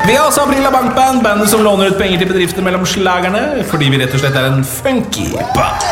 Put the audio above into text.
Vi er altså Aprila Bankband, bandet som låner ut penger til bedrifter mellom slagerne, fordi vi rett og slett er en funky band.